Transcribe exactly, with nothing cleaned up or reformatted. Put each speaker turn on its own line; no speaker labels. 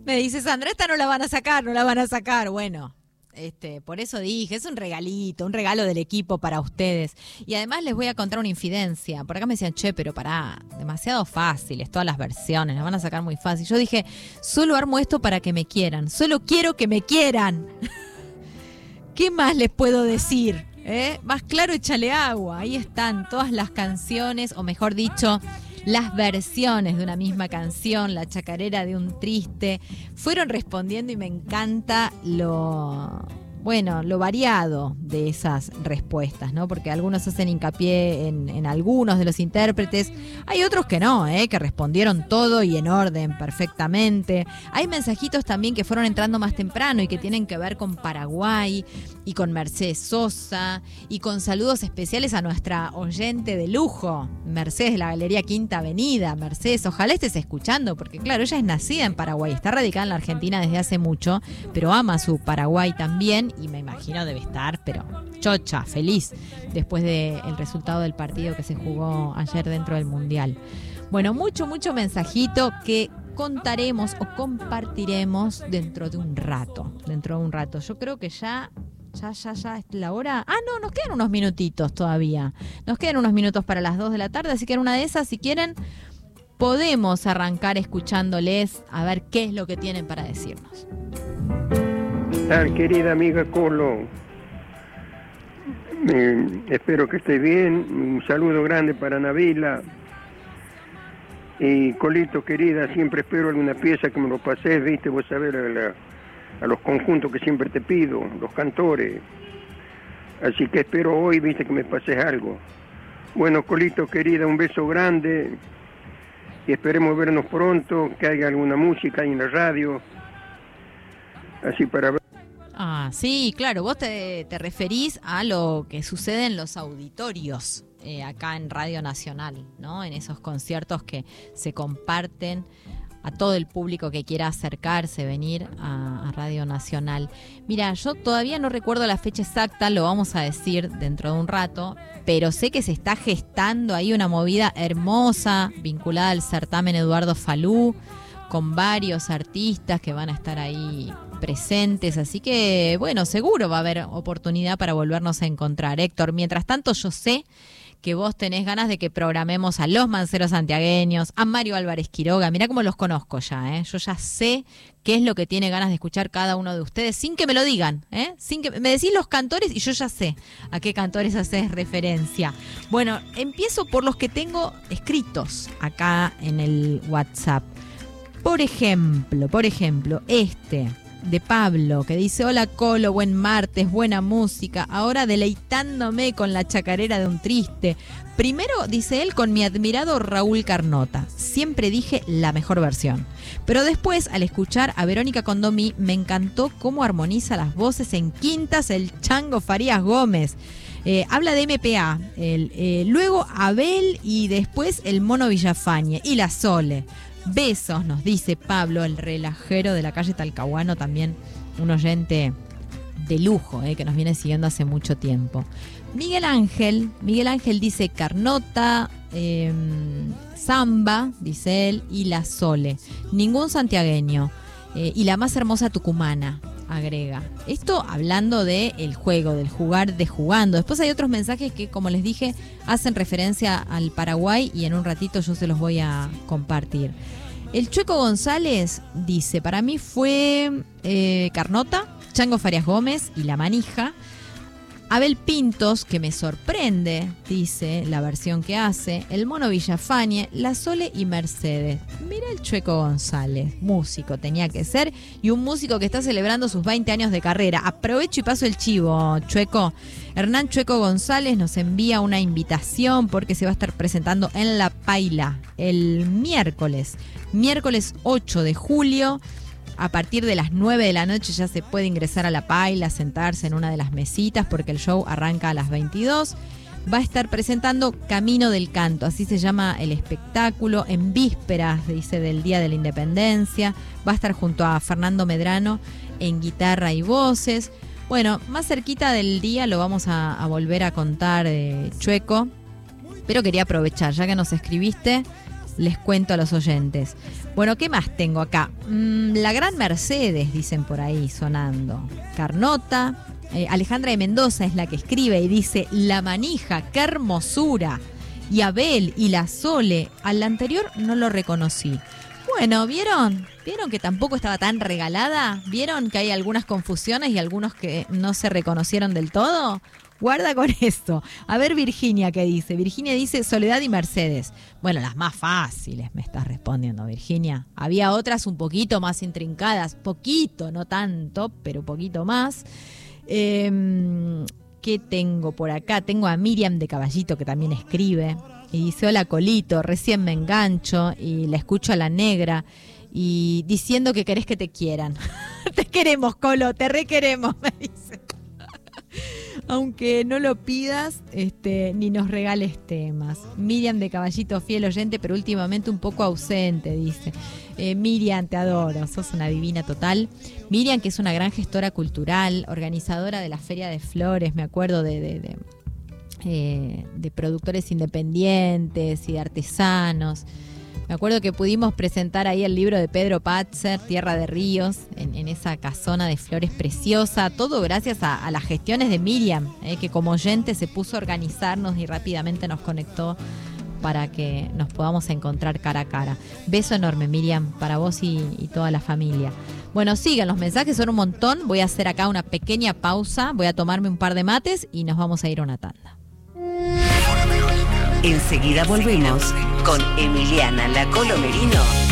Me dice Sandra, esta no la van a sacar, no la van a sacar. Bueno, este, por eso dije, es un regalito, un regalo del equipo para ustedes. Y además les voy a contar una infidencia. Por acá me decían, che, pero pará, demasiado fáciles todas las versiones, las van a sacar muy fácil. Yo dije, solo armo esto para que me quieran, solo quiero que me quieran. ¿Qué más les puedo decir? ¿Eh? Más claro, échale agua. Ahí están todas las canciones, o mejor dicho, las versiones de una misma canción, la chacarera de un triste. Fueron respondiendo y me encanta lo, bueno, lo variado de esas respuestas, ¿no? Porque algunos hacen hincapié en, en algunos de los intérpretes. Hay otros que no, ¿eh? Que respondieron todo y en orden perfectamente. Hay mensajitos también que fueron entrando más temprano y que tienen que ver con Paraguay y con Mercedes Sosa y con saludos especiales a nuestra oyente de lujo, Mercedes de la Galería Quinta Avenida. Mercedes, ojalá estés escuchando, porque claro, ella es nacida en Paraguay, está radicada en la Argentina desde hace mucho, pero ama su Paraguay también y me imagino debe estar, pero chocha, feliz, después del resultado del partido que se jugó ayer dentro del Mundial. Bueno, mucho, mucho mensajito que contaremos o compartiremos dentro de un rato, dentro de un rato. Yo creo que ya... Ya, ya, ya, es la hora. Ah, no, nos quedan unos minutitos todavía. Nos quedan unos minutos para las dos de la tarde, así que en una de esas, si quieren, podemos arrancar escuchándoles a ver qué es lo que tienen para decirnos.
Tal, querida amiga Colo, eh, espero que estés bien. Un saludo grande para Nabila. Y Colito, querida, siempre espero alguna pieza que me lo pases, viste, vos sabés la... a los conjuntos que siempre te pido, los cantores. Así que espero hoy, viste, que me pases algo. Bueno, Colito, querida, un beso grande y esperemos vernos pronto, que haya alguna música ahí en la radio. Así para ver.
Ah, sí, claro, vos te, te referís a lo que sucede en los auditorios eh, acá en Radio Nacional, ¿no? En esos conciertos que se comparten a todo el público que quiera acercarse, venir a, a Radio Nacional. Mira, yo todavía no recuerdo la fecha exacta, lo vamos a decir dentro de un rato, pero sé que se está gestando ahí una movida hermosa vinculada al certamen Eduardo Falú, con varios artistas que van a estar ahí presentes, así que bueno, seguro va a haber oportunidad para volvernos a encontrar. Héctor, mientras tanto yo sé que vos tenés ganas de que programemos a los Manceros santiagueños, a Mario Álvarez Quiroga. Mirá cómo los conozco ya, ¿eh? Yo ya sé qué es lo que tiene ganas de escuchar cada uno de ustedes, sin que me lo digan, ¿eh? Sin que me decís los cantores y yo ya sé a qué cantores haces referencia. Bueno, empiezo por los que tengo escritos acá en el WhatsApp. Por ejemplo, por ejemplo, este de Pablo, que dice: hola Colo, buen martes, buena música, ahora deleitándome con la chacarera de un triste. Primero, dice él, con mi admirado Raúl Carnota, siempre dije la mejor versión, pero después al escuchar a Verónica Condomí me encantó cómo armoniza las voces en quintas el Chango Farías Gómez. Eh, habla de M P A, el, eh, luego Abel y después el Mono Villafañe y la Sole. Besos, nos dice Pablo, el relajero de la calle Talcahuano, también un oyente de lujo, eh, que nos viene siguiendo hace mucho tiempo. Miguel Ángel, Miguel Ángel dice Carnota, eh, Samba, dice él, y la Sole. Ningún santiagueño. Eh, y la más hermosa tucumana, agrega. Esto hablando del juego, del jugar de jugando. Después hay otros mensajes que, como les dije, hacen referencia al Paraguay y en un ratito yo se los voy a compartir. El Chueco González dice, para mí fue eh, Carnota, Chango Farías Gómez y La Manija. Abel Pintos, que me sorprende, dice la versión que hace. El Mono Villafañe, La Sole y Mercedes. Mira el Chueco González, músico tenía que ser, y un músico que está celebrando sus veinte años de carrera. Aprovecho y paso el chivo, Chueco. Hernán Chueco González nos envía una invitación porque se va a estar presentando en La Paila el miércoles, miércoles ocho de julio. A partir de las nueve de la noche ya se puede ingresar a La Paila, sentarse en una de las mesitas porque el show arranca a las veintidós. Va a estar presentando Camino del Canto, así se llama el espectáculo, en vísperas, dice, del Día de la Independencia. Va a estar junto a Fernando Medrano en guitarra y voces. Bueno, más cerquita del día lo vamos a, a volver a contar, eh, Chueco, pero quería aprovechar, ya que nos escribiste, les cuento a los oyentes. Bueno, ¿qué más tengo acá? Mm, la Gran Mercedes, dicen por ahí, sonando. Carnota. Eh, Alejandra de Mendoza es la que escribe y dice: La Manija, qué hermosura. Y Abel y la Sole, al anterior no lo reconocí. Bueno, ¿vieron? ¿Vieron que tampoco estaba tan regalada? ¿Vieron que hay algunas confusiones y algunos que no se reconocieron del todo? Guarda con esto. A ver, Virginia, ¿qué dice? Virginia dice Soledad y Mercedes. Bueno, las más fáciles me estás respondiendo, Virginia. Había otras un poquito más intrincadas. Poquito, no tanto, pero poquito más. Eh, ¿Qué tengo por acá? Tengo a Miriam de Caballito, que también escribe. Y dice: hola, Colito, recién me engancho y la escucho a la negra. Y diciendo que querés que te quieran. Te queremos, Colo, te requeremos, me dice. Aunque no lo pidas, este, ni nos regales temas. Miriam de Caballito, fiel oyente, pero últimamente un poco ausente, dice. Eh, Miriam, te adoro, sos una divina total. Miriam, que es una gran gestora cultural, organizadora de la Feria de Flores, me acuerdo de, de, de, eh, de productores independientes y de artesanos. Me acuerdo que pudimos presentar ahí el libro de Pedro Patzer, Tierra de Ríos, en, en esa casona de flores preciosa. Todo gracias a, a las gestiones de Miriam, eh, que como oyente se puso a organizarnos y rápidamente nos conectó para que nos podamos encontrar cara a cara. Beso enorme, Miriam, para vos y, y toda la familia. Bueno, sigan, los mensajes son un montón. Voy a hacer acá una pequeña pausa, voy a tomarme un par de mates y nos vamos a ir a una tanda.
Enseguida volvemos con Emiliana La Colo Merino